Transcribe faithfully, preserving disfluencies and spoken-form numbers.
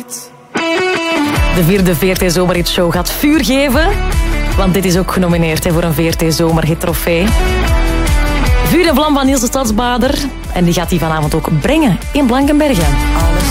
De vierde V R T Zomerhit Show gaat vuur geven. Want dit is ook genomineerd hè, voor een V R T Zomerhit trofee. Vuur en vlam van Niels de Stadsbader. En die gaat hij vanavond ook brengen in Blankenbergen. Alles